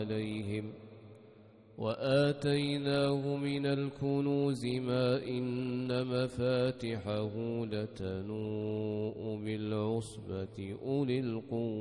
عليهم وآتيناه من الكنوز ما إن مفاتحه لتنوء بالعصبة أولي القوة